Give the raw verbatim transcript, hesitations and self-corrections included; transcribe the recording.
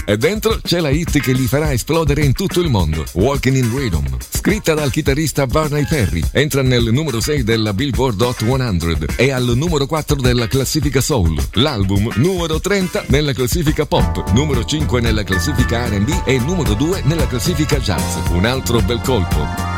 E dentro c'è la hit che li farà esplodere in tutto il mondo, Walking in Rhythm, scritta dal chitarrista Barney Perry. Entra nel numero sei della Billboard Hot cento e al numero quattro della classifica Soul. L'album numero trenta nella classifica Pop, numero cinque nella classifica R and B e numero due nella classifica Jazz. Un altro bel colpo.